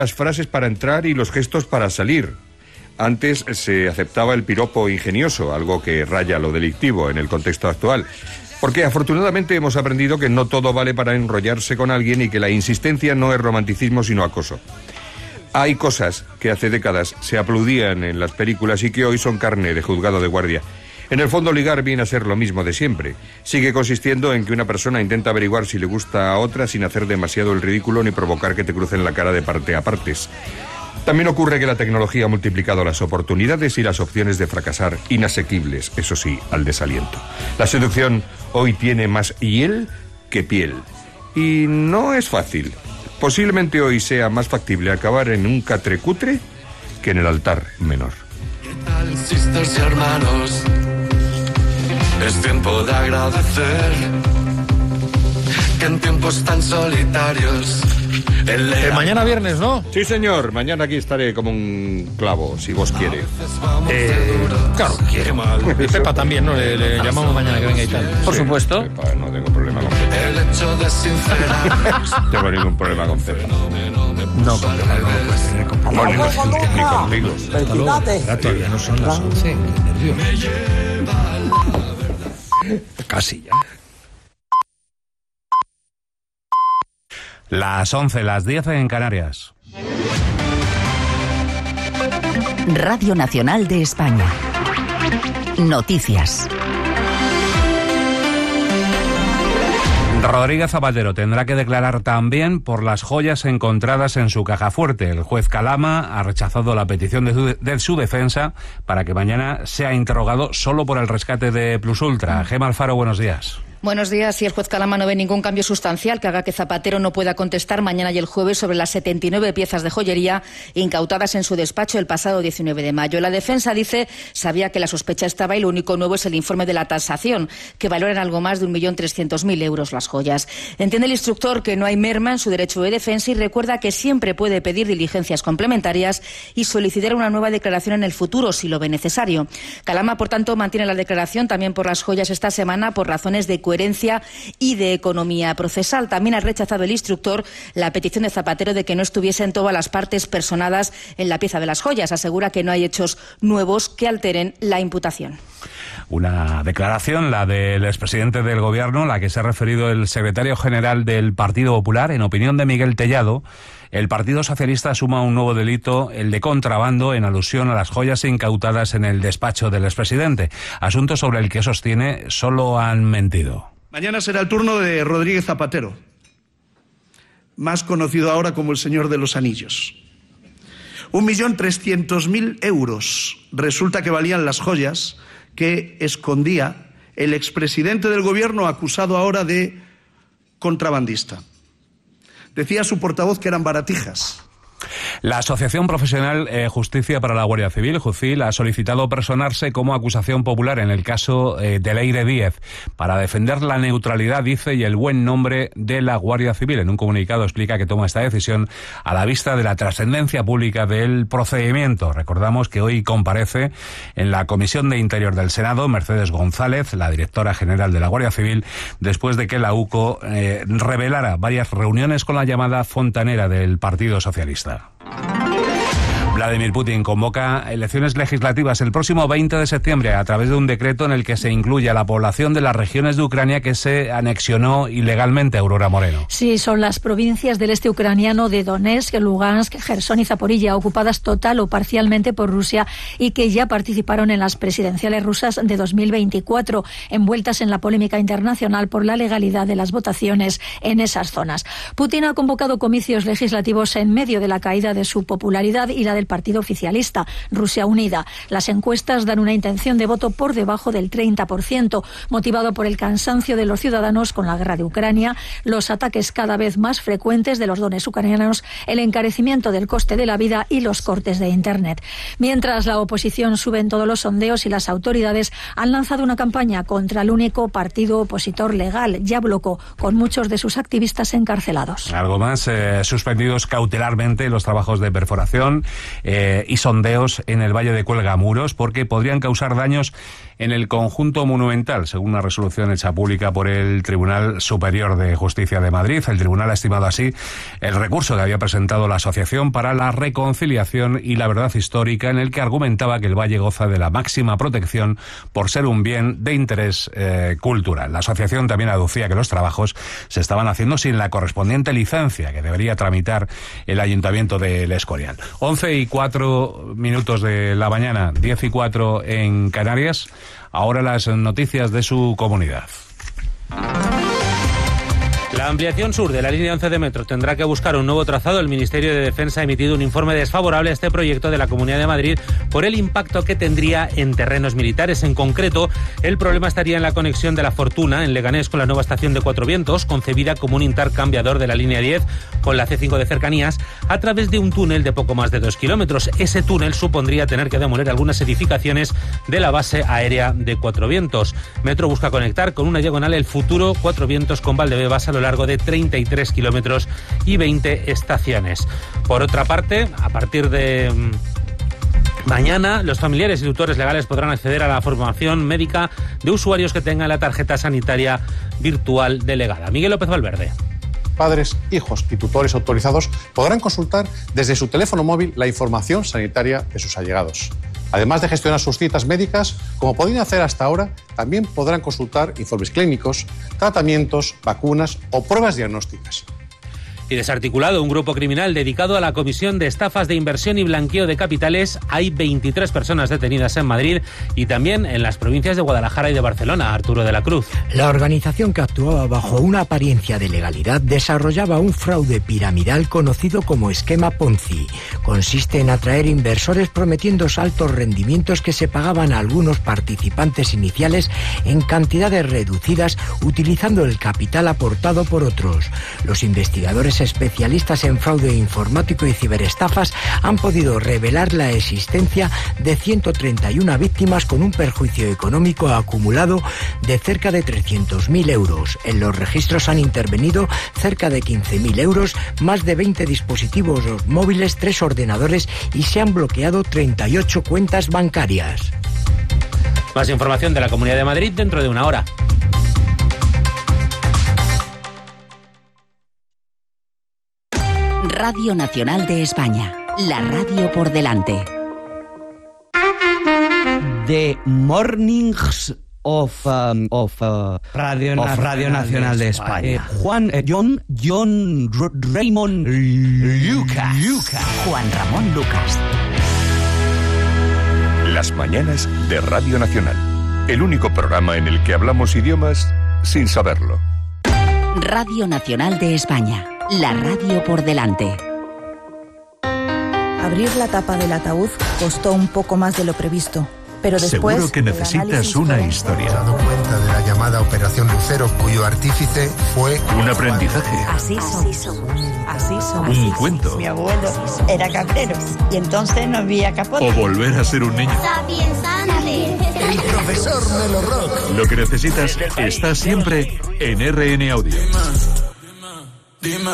las frases para entrar y los gestos para salir. Antes se aceptaba el piropo ingenioso, algo que raya lo delictivo en el contexto actual. Porque afortunadamente hemos aprendido que no todo vale para enrollarse con alguien y que la insistencia no es romanticismo sino acoso. Hay cosas que hace décadas se aplaudían en las películas y que hoy son carne de juzgado de guardia. En el fondo, ligar viene a ser lo mismo de siempre. Sigue consistiendo en que una persona intenta averiguar si le gusta a otra sin hacer demasiado el ridículo ni provocar que te crucen la cara de parte a partes. También ocurre que la tecnología ha multiplicado las oportunidades y las opciones de fracasar inasequibles, eso sí, al desaliento. La seducción hoy tiene más hiel que piel. Y no es fácil. Posiblemente hoy sea más factible acabar en un catrecutre que en el altar menor. ¿Qué tal, sisters y hermanos? Es tiempo de agradecer que en tiempos tan solitarios... mañana viernes, ¿no? Sí, señor. Mañana aquí estaré como un clavo, si vos quiere. Claro, quiere. Y Pepa también, ¿no? Le llamamos mañana que venga y tal. Por supuesto. Pepa, no tengo problema con Pepa. El hecho de sincerarnos. No tengo ningún problema con Pepa. No, con Pepa no puedes tener compromiso. Ni contigo. Ya todavía no son las 11. Qué nervios. Casi ya. Las 11, las 10 en Canarias. Radio Nacional de España. Noticias. Rodríguez Zapatero tendrá que declarar también por las joyas encontradas en su caja fuerte. El juez Calama ha rechazado la petición de su defensa para que mañana sea interrogado solo por el rescate de Plus Ultra. Gemma Alfaro, buenos días. Buenos días. Si el juez Calama no ve ningún cambio sustancial que haga que Zapatero no pueda contestar mañana y el jueves sobre las 79 piezas de joyería incautadas en su despacho el pasado 19 de mayo. La defensa dice sabía que la sospecha estaba y lo único nuevo es el informe de la tasación, que valora en algo más de 1.300.000 euros las joyas. Entiende el instructor que no hay merma en su derecho de defensa y recuerda que siempre puede pedir diligencias complementarias y solicitar una nueva declaración en el futuro si lo ve necesario. Calama, por tanto, mantiene la declaración también por las joyas esta semana por razones de coherencia y de economía procesal. También ha rechazado el instructor la petición de Zapatero de que no estuviesen todas las partes personadas en la pieza de las joyas. Asegura que no hay hechos nuevos que alteren la imputación. Una declaración, la del expresidente del Gobierno, la que se ha referido el secretario general del Partido Popular. En opinión de Miguel Tellado, el Partido Socialista suma un nuevo delito, el de contrabando, en alusión a las joyas incautadas en el despacho del expresidente. Asunto sobre el que sostiene solo han mentido. Mañana será el turno de Rodríguez Zapatero, más conocido ahora como el Señor de los Anillos. 1.300.000 euros resulta que valían las joyas que escondía el expresidente del Gobierno, acusado ahora de contrabandista. Decía su portavoz que eran baratijas. La Asociación Profesional Justicia para la Guardia Civil, JUCIL, ha solicitado personarse como acusación popular en el caso de Leire Díez para defender la neutralidad, dice, y el buen nombre de la Guardia Civil. En un comunicado explica que toma esta decisión a la vista de la trascendencia pública del procedimiento. Recordamos que hoy comparece en la Comisión de Interior del Senado Mercedes González, la directora general de la Guardia Civil, después de que la UCO revelara varias reuniones con la llamada fontanera del Partido Socialista. Vladimir Putin convoca elecciones legislativas el próximo 20 de septiembre a través de un decreto en el que se incluye a la población de las regiones de Ucrania que se anexionó ilegalmente. Aurora Moreno. Sí, son las provincias del este ucraniano de Donetsk, Lugansk, Jersón y Zaporilla, ocupadas total o parcialmente por Rusia y que ya participaron en las presidenciales rusas de 2024, envueltas en la polémica internacional por la legalidad de las votaciones en esas zonas. Putin ha convocado comicios legislativos en medio de la caída de su popularidad y la del partido oficialista, Rusia Unida. Las encuestas dan una intención de voto por debajo del 30%, motivado por el cansancio de los ciudadanos con la guerra de Ucrania, los ataques cada vez más frecuentes de los dones ucranianos, el encarecimiento del coste de la vida y los cortes de Internet. Mientras la oposición sube en todos los sondeos y las autoridades han lanzado una campaña contra el único partido opositor legal, Yabloko, con muchos de sus activistas encarcelados. Algo más, suspendidos cautelarmente los trabajos de perforación y sondeos en el Valle de Cuelgamuros porque podrían causar daños en el conjunto monumental, según una resolución hecha pública por el Tribunal Superior de Justicia de Madrid. El tribunal ha estimado así el recurso que había presentado la Asociación para la Reconciliación y la Verdad Histórica, en el que argumentaba que el valle goza de la máxima protección por ser un bien de interés cultural. La asociación también aducía que los trabajos se estaban haciendo sin la correspondiente licencia que debería tramitar el Ayuntamiento de El Escorial. 11:04 de la mañana, 10:04 en Canarias. Ahora las noticias de su comunidad. La ampliación sur de la línea 11 de metro tendrá que buscar un nuevo trazado. El Ministerio de Defensa ha emitido un informe desfavorable a este proyecto de la Comunidad de Madrid por el impacto que tendría en terrenos militares. En concreto, el problema estaría en la conexión de La Fortuna, en Leganés, con la nueva estación de Cuatro Vientos, concebida como un intercambiador de la línea 10 con la C5 de cercanías, a través de un túnel de poco más de 2 kilómetros. Ese túnel supondría tener que demoler algunas edificaciones de la base aérea de Cuatro Vientos. Metro busca conectar con una diagonal el futuro Cuatro Vientos con Valdebebas a lo largo de 33 kilómetros y 20 estaciones. Por otra parte, a partir de mañana, los familiares y tutores legales podrán acceder a la formación médica de usuarios que tengan la tarjeta sanitaria virtual delegada. Miguel López Valverde. Padres, hijos y tutores autorizados podrán consultar desde su teléfono móvil la información sanitaria de sus allegados. Además de gestionar sus citas médicas, como podían hacer hasta ahora, también podrán consultar informes clínicos, tratamientos, vacunas o pruebas diagnósticas. Y desarticulado un grupo criminal dedicado a la comisión de estafas de inversión y blanqueo de capitales. Hay 23 personas detenidas en Madrid y también en las provincias de Guadalajara y de Barcelona. Arturo de la Cruz. La organización, que actuaba bajo una apariencia de legalidad, desarrollaba un fraude piramidal conocido como esquema Ponzi. Consiste en atraer inversores prometiendo altos rendimientos que se pagaban a algunos participantes iniciales en cantidades reducidas, utilizando el capital aportado por otros. Los investigadores especialistas en fraude informático y ciberestafas han podido revelar la existencia de 131 víctimas con un perjuicio económico acumulado de cerca de 300.000 euros. En los registros han intervenido cerca de 15.000 euros, más de 20 dispositivos móviles, 3 ordenadores y se han bloqueado 38 cuentas bancarias. Más información de la Comunidad de Madrid dentro de una hora. Radio Nacional de España, la radio por delante. The Mornings of Radio Nacional de España. John Raymond Lucas. Juan Ramón Lucas. Las mañanas de Radio Nacional. El único programa en el que hablamos idiomas sin saberlo. Radio Nacional de España. La radio por delante. Abrir la tapa del ataúd costó un poco más de lo previsto, pero después... Seguro que necesitas una historia. He dado cuenta de la llamada Operación Lucero, cuyo artífice fue... Un aprendizaje. Así somos. Un cuento. Mi abuelo era cabrero y entonces no había capote. O volver a ser un niño. El profesor Melo Rock. Lo que necesitas está siempre en RN Audio.